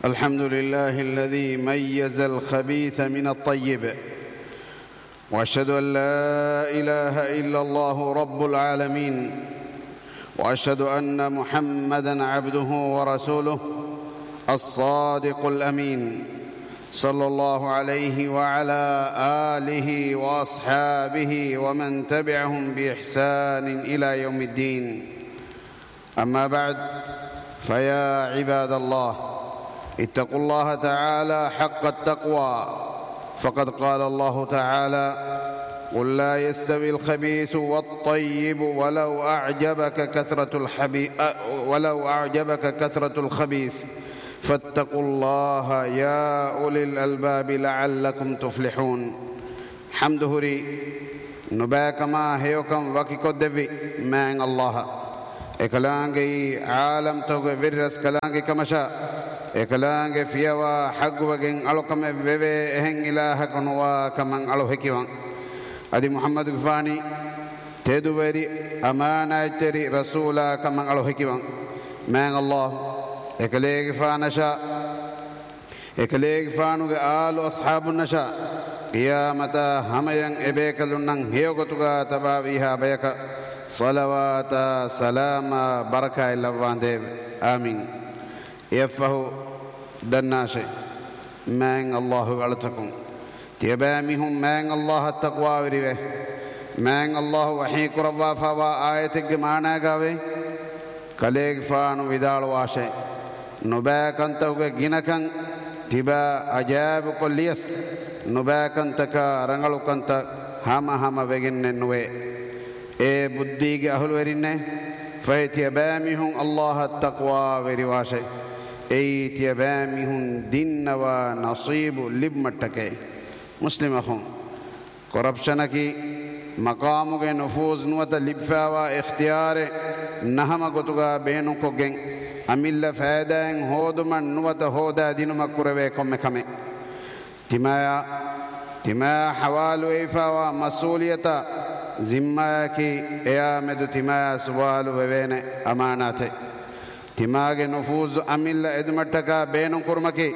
الحمد لله الذي ميز الخبيث من الطيب، وأشهد أن لا إله إلا الله رب العالمين، وأشهد أن محمدًا عبده ورسوله الصادق الأمين، صلى الله عليه وعلى آله وأصحابه ومن تبعهم بإحسان إلى يوم الدين. أما بعد، فيا عباد الله، اتقوا الله تعالى حق التقوى، فقد قال الله تعالى: قل لا يستوي الخبيث والطيب ولو أعجبك كثرة الخبيث فاتقوا الله يا أولي الألباب لعلكم تفلحون. حمدهري نباكما هيوكم وكيكودبي من الله إكلانجي عالم توغ فيرس كلانجي كمشا إكلانجي فيوا حق وجن ألوكم بيبي إهن إله كنوا كمان ألو هكيوان أدي محمد غفاني تدوبري أمانة تري رسولا كمان ألو هكيوان من الله إكليك فانشا إكليك فانو آل أصحاب النشا قيامتا همين إبيكلنن هيوغتوغا تبابيها بيكا صلوات سلام بركة اللوان ديب آمين. يفه دناشي من الله غلطكم تيبامهم من الله التقوى وريبه من الله وحيك ربا فوا آيتك مانا غاوي كليك فانو ودال واشي نباكن توغ جنكن تبا أجاب كليس نباكن تكا رنغلوكن تا هما بغن نوي اے بدی کے اہل ورنہ فیتیبامہم اللہ التقوى ورواشے ایتیبامہم دین و نصیب لبمٹکے مسلمہم کرپشن کی مقام کے نفوذ نوت لبفا و اختیار نہم گتگا بینوں کو گیں امیل فیدائیں ہودمن نوت ہودا دینو مکروے کم کمے تمایا حوالو ایفا و مسئولیتا زمّاكي إيامد تما سوال وبين أماناته تماغ نفوذ أميل إدمتك بين كرمكي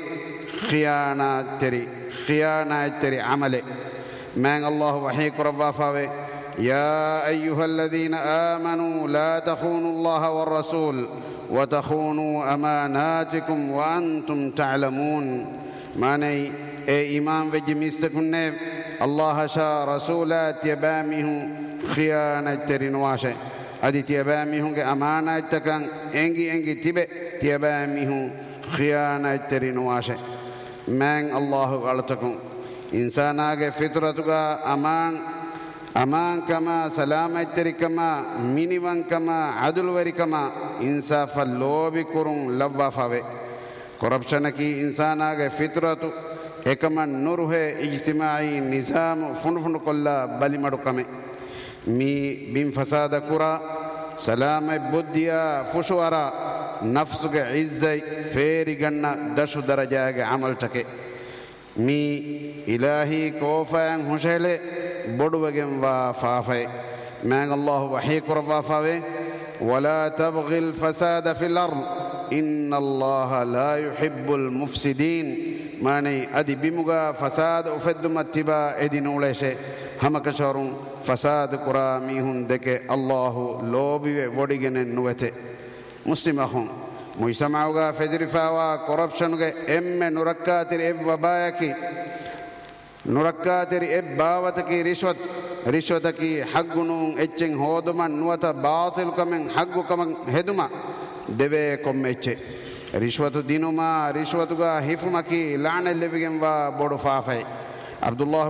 خيانة تري عمله من الله وحيك ربا فاوي يا أيها الذين آمنوا لا تخونوا الله والرسول وتخونوا أماناتكم وأنتم تعلمون ماني اے امام وجمیستکن اللہ شاہ رسولات تیبامیہوں خیانت ترینواشے ادی تیبامیہوں کے امانت تکن انگی تیبے تیبامیہوں خیانت ترینواشے میں اللہ غلطکن انسان آگے فطرت کا امان کما سلامت تری کما منیون کما عدل وری کما انصاف اللوبی کرن لوافاوے کرپشن کی انسان آگے فطرت එකමන් නුරුහෙ ඉජ්තිමායි නිසාම ෆුණුෆුණු කොල්ලා බලිමඩුකමේ මී බින් ෆසාද කුරා සලාමයි බුද්ධියා ෆුෂුවරා නෆ්සුගේ ඉස්සයි ෆේරි ගන්න දශු දරජාගේ අමල්ටකේ මී ඉලාහි කෝෆයන් හුෂෙලේ බොඩුවගෙන් වා ෆාෆේ මෑන් අල්ලාහ් වහී කුරවා ෆාවේ ولا تبغي الفساد في الأرض إن الله لا يحب المفسدين ماني أدي بمغا فساد أفدم اتباع إدين وليشي هم كشارون فساد قراميهن دك الله لوبي وديگن نوته مسلمهم مجتمعوغا فدرفاوا corruptionوغا نركاتر وبايكي نركاتر باوتكي رشوتكي حقنون اتشن هودمن نوتا باطل كمن حق كمن هدما دبي كومچه رشوت دينما رشوتغا حفمكي لعن اللبيم و بودو فافي عبد الله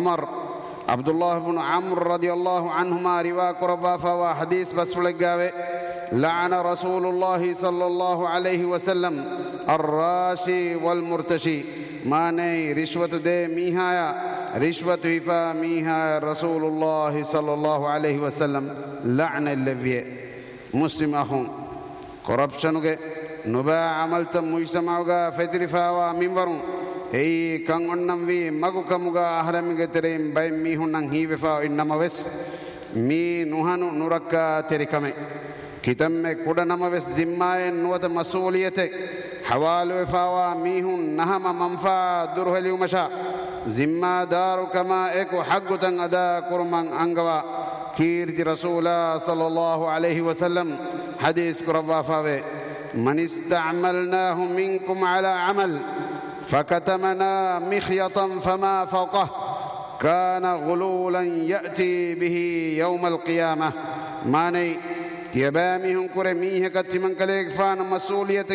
بن عمرو رضي الله عنهما روا قربا فوا حديث بس فلغاوي لعن رسول الله صلى الله عليه وسلم الراشي والمرتشي ماني رشوت دے میہایا رشوت ہفا میہا رسول الله صلى الله عليه وسلم لعن اللبي مسلم اخون corruptionوغا نبا عملت مجتمعوغا فدرفاوا منورون اي كان onnam vi magu kamuga ahramige terem bay mi hunnan hiwefa innama wes mi nuhanu nurakka terikame kitamme kudanama wes zimmayen nuwata masuliyate حوال وفاوا ميهن نهم منفا دره اليومشا زما دار كما اكو حقتن ادا كرمان انغوا كيرتي رسول صلى الله عليه وسلم حديث كروا فاوي من استعملناه منكم على عمل فكتمنا مخيطا فما فوقه كان غلولا يأتي به يوم القيامة ماني تيبامهم كرميه كتمن كليك فان مسؤولية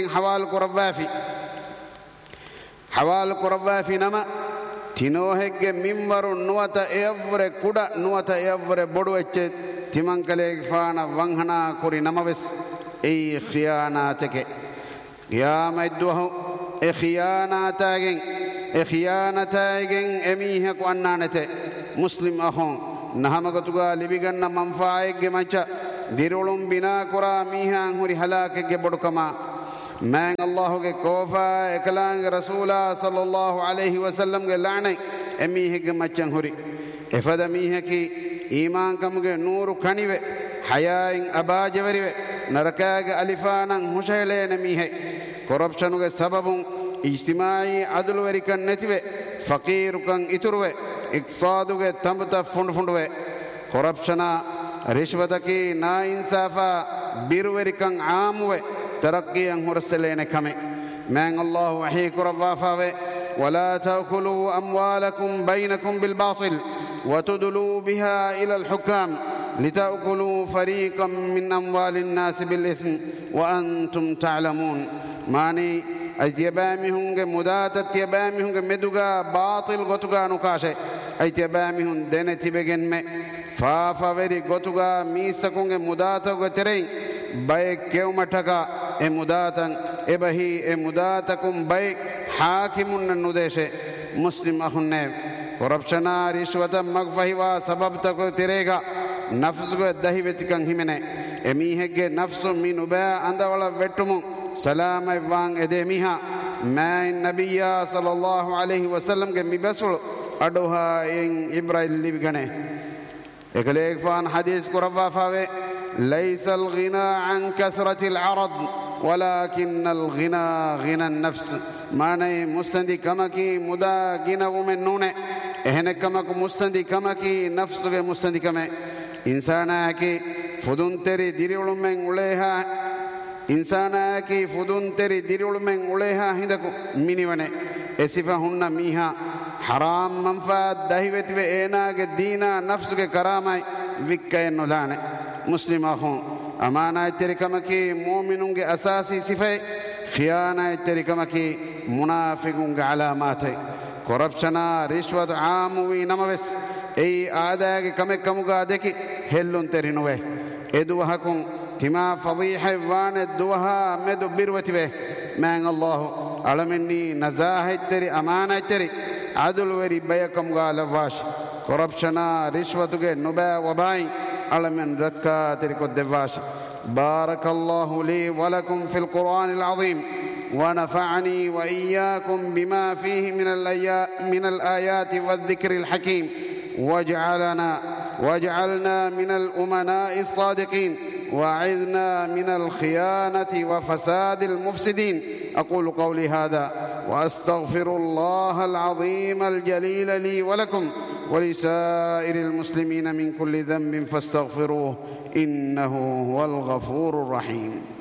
حوال كربافي نما تنوهك منبر نوتا ايفر كودا نوتا ايفر بدو اچ تمن كليك فان وانهنا كوري نما بس اي خياناتك قيام الدوه خيانتاگن اميه كو انانته مسلم اخون نهمغتوغا لبيغن منفعيك مچ ديرولم بنا كرا ميهان هوري هلاكك بدكما من الله کے کوفا اکلانگ رسول صلی اللہ علیہ وسلم کے لعنی امیہ کے مچن ہوری افد امیہ کی ایمان کم کے نور کھنیوے حیائیں اباجوریوے نرکاگ الفانن حشیلین امیہ کرپشن کے سببوں اجتماعی عدل ورکن نتوے فقیر کن اتروے اقتصاد کے تمتا فنڈوے کرپشنا رشوت کی نا انصافا بیروریکن عام ہوئے ترقي هرسلين كمي من الله وحيك رفافا ولا تأكلوا أموالكم بينكم بالباطل وتدلوا بها إلى الحكام لتأكلوا فريقا من أموال الناس بالإثم وأنتم تعلمون ماني أجيبامهم مدات أجيبامهم مدوغا باطل غتوغا نكاشي أجيبامهم دنتي بجن مي فافا وري غتوغا ميسكون مدات غترين باي كيومتكا امداتن ابهي امداتكم باي حاكم النديشه مسلم اخن corruptiona rishwata magfahiwa sababtako tirega nafsugo dahivetikan himene emihegge nafsu minuba andawala vettumu salama wan edemiha man nabiyya sallallahu alaihi wasallam ge mibasul adoha in ibrahim libgane ekalek fan hadith qurwa fawe ليس الغنى عن كثرة العرض ولكن الغنى غنى النفس ماني مستندي كمكي مدا غنى ومن نونه اهن كمك مستندي كمكي نفس مستندي كمه انسانا كي فدون تري ديرولم من اولها انسانا كي فدون تري ديرولم من اولها هندكو مينيونه اسفا هن ميها حرام منفعت دهيوت وينا دينا نفس کے کرامای وکے نولانه مسلم أخون أمانة تركمكي مؤمنون أساسي صفة خيانة تركمكي منافقون علاماتي corruptiona رشوة عاموي نمبس أي آداء كمكموغا دكي هلون ترينوه إدوهكم تما فضيحة وان دوها مدو بيروتي من الله علمني نزاهة تري أمانة تري عدل وري بيكموغا لواش corruptiona رشوة نبا وباي على من ركا تركو الدفاش بارك الله لي ولكم في القرآن العظيم ونفعني وإياكم بما فيه من الآيات والذكر الحكيم واجعلنا من الأمناء الصادقين وأعذنا من الخيانة وفساد المفسدين أقول قولي هذا وأستغفر الله العظيم الجليل لي ولكم ولسائر المسلمين من كل ذنب فاستغفروه إنه هو الغفور الرحيم